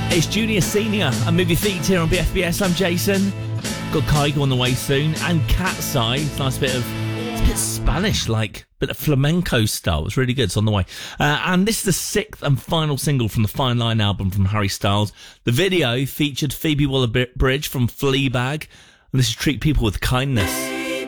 It's Junior Senior, a movie feat here on BFBS. I'm Jason. Got Kygo on the way soon, and Cat's Eye. Nice bit of, it's a bit Spanish, like, bit of flamenco style. It's really good. It's on the way. And this is the sixth and final single from the Fine Line album from Harry Styles. The video featured Phoebe Waller-Bridge from Fleabag, and this is Treat People with Kindness.